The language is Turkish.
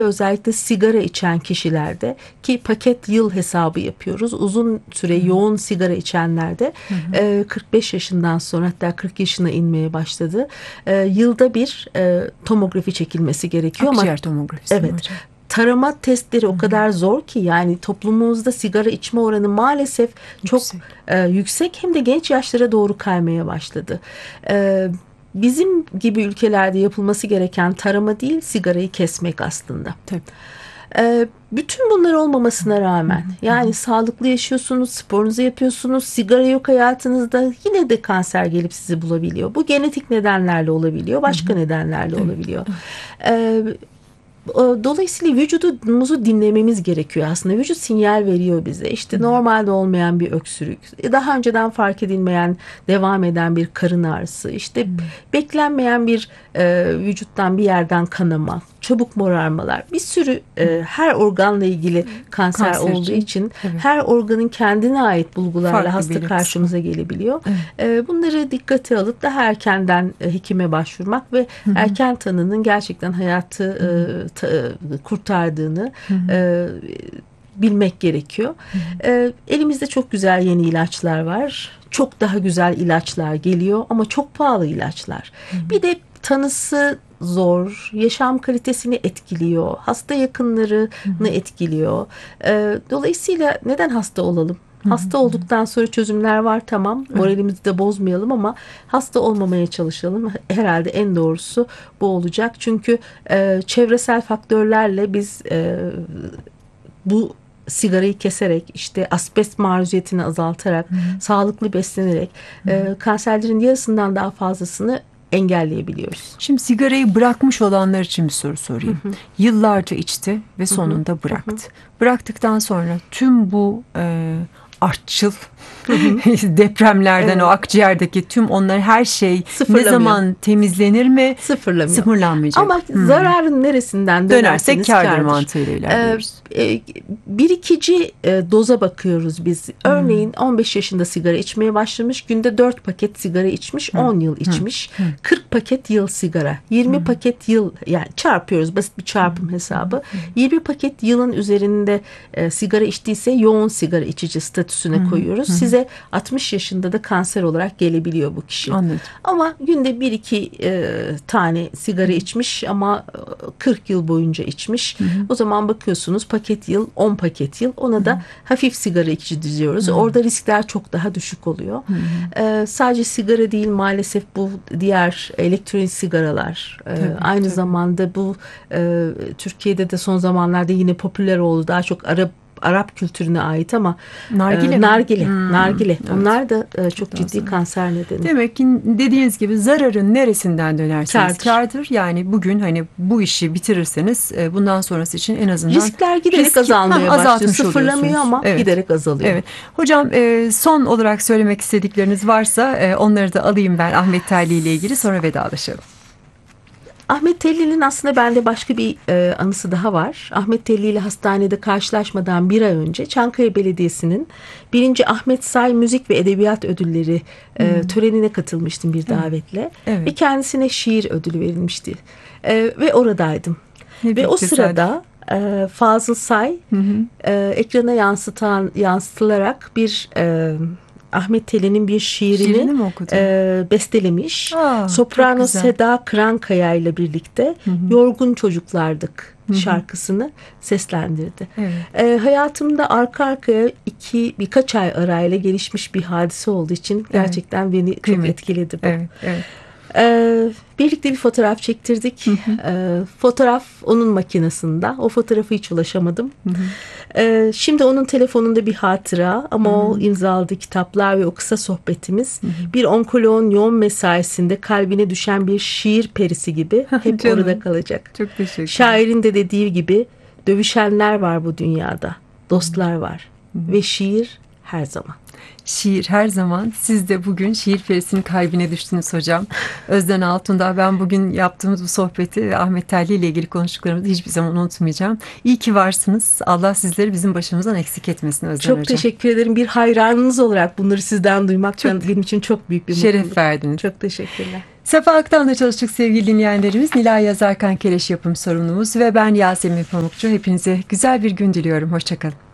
Özellikle sigara içen kişilerde, ki paket yıl hesabı yapıyoruz. Uzun süre yoğun sigara içenlerde 45 yaşından sonra, hatta 40 yaşına inmeye başladı. Yılda bir tomografi çekilmesi gerekiyor. Akciğer tomografisi mi evet, hocam? tarama testleri o kadar zor ki, yani toplumumuzda sigara içme oranı maalesef çok yüksek, hem de genç yaşlara doğru kaymaya başladı. Bizim gibi ülkelerde yapılması gereken tarama değil, sigarayı kesmek aslında. Tabii. Bütün bunlar olmamasına rağmen, yani sağlıklı yaşıyorsunuz, sporunuzu yapıyorsunuz, sigara yok hayatınızda, yine de kanser gelip sizi bulabiliyor. Bu genetik nedenlerle olabiliyor, başka nedenlerle olabiliyor. Dolayısıyla vücudumuzu dinlememiz gerekiyor aslında. Vücut sinyal veriyor bize. İşte normalde olmayan bir öksürük, daha önceden fark edilmeyen, devam eden bir karın ağrısı, işte beklenmeyen bir vücuttan bir yerden kanama, çabuk morarmalar, bir sürü her organla ilgili kanser olduğu için her organın kendine ait bulgularla farklı hasta karşımıza gelebiliyor. Bunları dikkate alıp daha erkenden hekime başvurmak ve erken tanının gerçekten hayatı kurtardığını bilmek gerekiyor. Elimizde çok güzel yeni ilaçlar var. Çok daha güzel ilaçlar geliyor ama çok pahalı ilaçlar. Bir de tanısı zor, yaşam kalitesini etkiliyor, hasta yakınlarını etkiliyor. Dolayısıyla neden hasta olalım? Hasta olduktan sonra çözümler var, tamam. Moralimizi de bozmayalım ama hasta olmamaya çalışalım. Herhalde en doğrusu bu olacak. Çünkü çevresel faktörlerle biz bu sigarayı keserek, işte asbest maruziyetini azaltarak, sağlıklı beslenerek kanserlerin yarısından daha fazlasını engelleyebiliyoruz. Şimdi sigarayı bırakmış olanlar için bir soru sorayım. Yıllarca içti ve sonunda bıraktı. Bıraktıktan sonra tüm bu artçıl depremlerden, o akciğerdeki tüm onlar, her şey ne zaman temizlenir mi? Sıfırlanmayacak. Ama zararın neresinden dönersek kârdır mantığıyla ilerliyoruz. Birikici doza bakıyoruz biz. Örneğin 15 yaşında sigara içmeye başlamış, günde 4 paket sigara içmiş, 10 yıl içmiş, 40 paket yıl sigara, 20 paket yıl, yani çarpıyoruz, basit bir çarpım hesabı. 20 paket yılın üzerinde sigara içtiyse yoğun sigara içici statüsüne koyuyoruz. Size 60 yaşında da kanser olarak gelebiliyor bu kişi. Anladım. Ama günde 1-2 tane sigara içmiş ama 40 yıl boyunca içmiş. O zaman bakıyorsunuz paket yıl, 10 paket yıl, ona da hafif sigara içici diyoruz. Orada riskler çok daha düşük oluyor. Sadece sigara değil, maalesef bu diğer elektronik sigaralar, aynı zamanda bu Türkiye'de de son zamanlarda yine popüler oldu. Daha çok Arap kültürüne ait ama nargile. Evet. Onlar da çok ciddi kanser nedeni. Demek ki dediğiniz gibi zararın neresinden dönerseniz kârdır. Yani bugün hani bu işi bitirirseniz bundan sonrası için en azından riskler giderek azalmaya başlıyor. Sıfırlamıyor ama giderek azalıyor. Evet. Hocam son olarak söylemek istedikleriniz varsa onları da alayım ben Ahmet Telli ile ilgili, sonra vedalaşalım. Ahmet Telli'nin aslında bende başka bir anısı daha var. Ahmet Telli ile hastanede karşılaşmadan bir ay önce Çankaya Belediyesi'nin 1. Ahmet Say Müzik ve Edebiyat Ödülleri törenine katılmıştım bir davetle. Evet. Ve kendisine şiir ödülü verilmişti. Ve oradaydım. Ve o sırada Fazıl Say ekrana yansıtılarak bir Ahmet Telli'nin bir şiirini bestelemiş. Soprano Seda Kırankaya ile birlikte Yorgun Çocuklardık şarkısını seslendirdi. Evet. Hayatımda arka arkaya birkaç ay arayla gelişmiş bir hadise olduğu için gerçekten beni çok etkiledi bu. Evet, evet. Birlikte bir fotoğraf çektirdik. Fotoğraf onun makinesinde. O fotoğrafı hiç ulaşamadım. Şimdi onun telefonunda bir hatıra ama o imzaladığı kitaplar ve o kısa sohbetimiz bir onkoloğun yoğun mesaisinde kalbine düşen bir şiir perisi gibi hep orada kalacak. Çok teşekkür ederim. Şairin de dediği gibi dövüşenler var bu dünyada. Dostlar var. Ve şiir her zaman. Şiir her zaman. Siz de bugün şiir perisinin kalbine düştünüz hocam. Özden Altundağ, ben bugün yaptığımız bu sohbeti ve Ahmet Telli ile ilgili konuştuklarımızı hiçbir zaman unutmayacağım. İyi ki varsınız. Allah sizleri bizim başımızdan eksik etmesin Özden hocam. Çok teşekkür ederim. Bir hayranınız olarak bunları sizden duymak benim için çok büyük bir mutluluk. Şeref verdiniz. Çok teşekkürler. Safa Aktan'la çalıştık sevgili dinleyenlerimiz. Nilay Yazarkan Keleş yapım sorumlumuz ve ben Yasemin Pamukçu. Hepinize güzel bir gün diliyorum. Hoşçakalın.